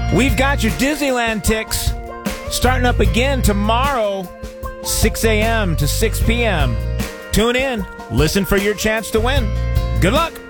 We've got your Disneyland ticks starting up again tomorrow, 6 a.m. to 6 p.m. Tune in. Listen for your chance to win. Good luck.